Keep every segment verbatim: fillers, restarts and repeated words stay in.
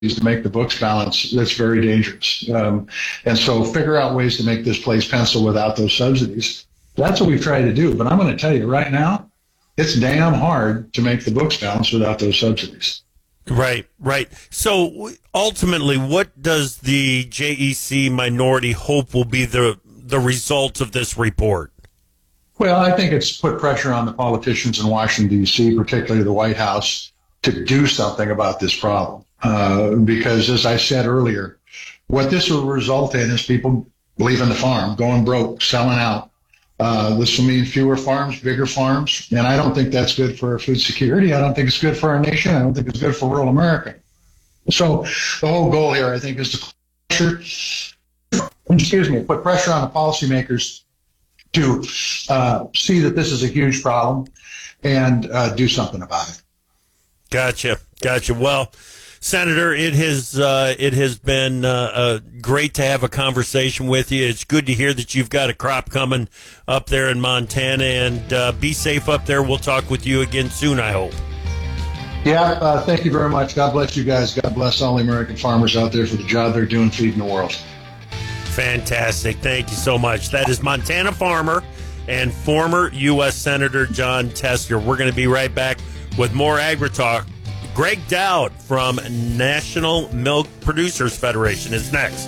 to make the books balance, that's very dangerous. Um, and so figure out ways to make this place pencil without those subsidies. That's what we've tried to do. But I'm going to tell you right now, it's damn hard to make the books balance without those subsidies. Right, right. So ultimately, what does the J E C minority hope will be the the result of this report? Well, I think it's put pressure on the politicians in Washington, D C, particularly the White House, to do something about this problem. Uh, because, as I said earlier, what this will result in is people leaving the farm, going broke, selling out. Uh, this will mean fewer farms, bigger farms, and I don't think that's good for our food security. I don't think it's good for our nation. I don't think it's good for rural America. So the whole goal here, I think, is to pressure, excuse me, put pressure on the policymakers to uh, see that this is a huge problem and uh, do something about it. Gotcha, gotcha. Well, Senator, it has uh, it has been uh, uh, great to have a conversation with you. It's good to hear that you've got a crop coming up there in Montana, and uh, be safe up there. We'll talk with you again soon, I hope. Yeah, uh, thank you very much. God bless you guys. God bless all the American farmers out there for the job they're doing feeding the world. Fantastic. Thank you so much. That is Montana farmer and former U S Senator Jon Tester. We're going to be right back with more Agri-Talk. Greg Dowd from National Milk Producers Federation is next.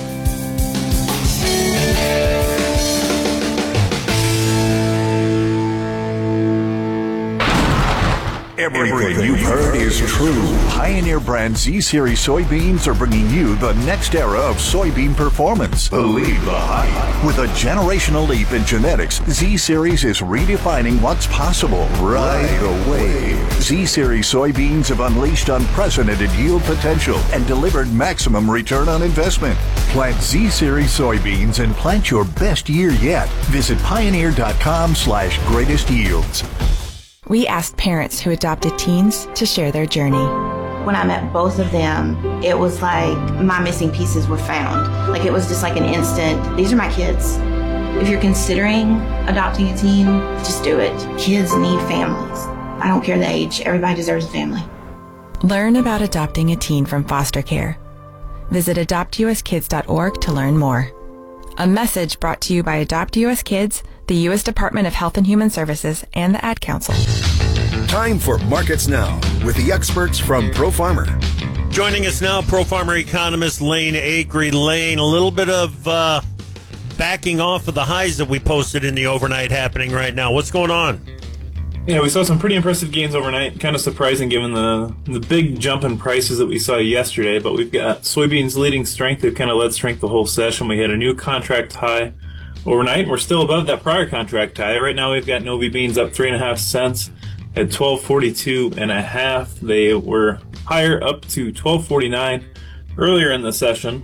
Everything you've heard is true. Pioneer brand Z-Series soybeans are bringing you the next era of soybean performance. Believe the hype. With a generational leap in genetics, Z-Series is redefining what's possible right away. Z-Series soybeans have unleashed unprecedented yield potential and delivered maximum return on investment. Plant Z-Series soybeans and plant your best year yet. Visit pioneer.com slash greatest yields. We asked parents who adopted teens to share their journey. When I met both of them, it was like my missing pieces were found. Like it was just like an instant, these are my kids. If you're considering adopting a teen, just do it. Kids need families. I don't care the age, everybody deserves a family. Learn about adopting a teen from foster care. Visit adopt u s kids dot org to learn more. A message brought to you by Adopt U S Kids, the U S Department of Health and Human Services, and the Ad Council. Time for Markets Now with the experts from ProFarmer. Joining us now, ProFarmer economist Lane Acree. Lane, a little bit of uh, backing off of the highs that we posted in the overnight happening right now. What's going on? Yeah, we saw some pretty impressive gains overnight. Kind of surprising given the the big jump in prices that we saw yesterday. But we've got soybeans leading strength. They've kind of led strength the whole session. We had a new contract high overnight. We're still above that prior contract high. Right now we've got Novi beans up three and a half cents at twelve forty-two and a half. They were higher up to twelve forty-nine earlier in the session.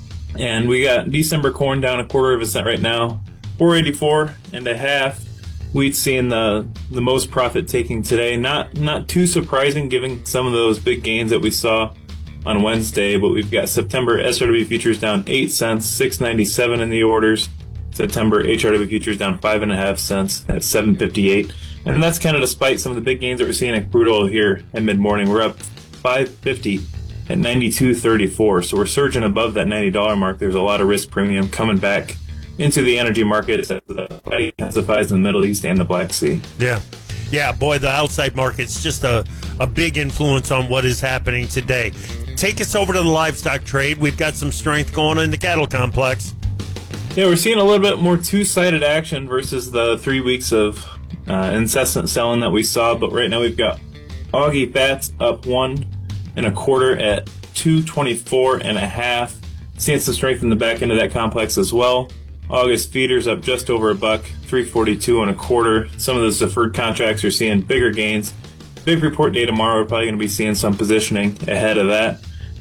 And we got December corn down a quarter of a cent right now, four eighty-four and a half. Wheat's seeing the the most profit taking today. Not not too surprising given some of those big gains that we saw on Wednesday, but we've got September S R W futures down eight cents, six ninety-seven in the orders. September H R W futures down five and a half cents at seven fifty-eight. And that's kind of despite some of the big gains that we're seeing at crude oil here at mid-morning. We're up five fifty at ninety-two thirty-four. So we're surging above that ninety dollar mark. There's a lot of risk premium coming back into the energy markets as the fight intensifies in the Middle East and the Black Sea. Yeah. Yeah, boy, the outside market's just a, a big influence on what is happening today. Take us over to the livestock trade. We've got some strength going on in the cattle complex. Yeah, we're seeing a little bit more two-sided action versus the three weeks of uh, incessant selling that we saw. But right now we've got Augie fats up one and a quarter at two twenty-four and a half. Seeing some strength in the back end of that complex as well. August feeders up just over a buck, three forty-two and a quarter. Some of those deferred contracts are seeing bigger gains. Big report day tomorrow. We're probably going to be seeing some positioning ahead of that.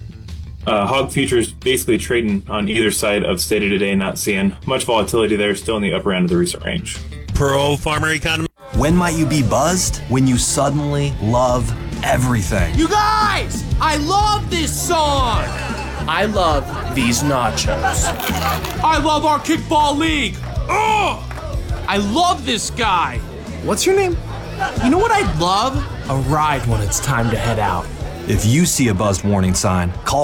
Uh, hog futures basically trading on either side of stated today, not seeing much volatility there, still in the upper end of the recent range. ProFarmer economy. When might you be buzzed? When you suddenly love everything. You guys, I love this song. I love these nachos. I love our kickball league. Oh, I love this guy. What's your name? You know what I'd love? A ride when it's time to head out. If you see a buzzed warning sign, call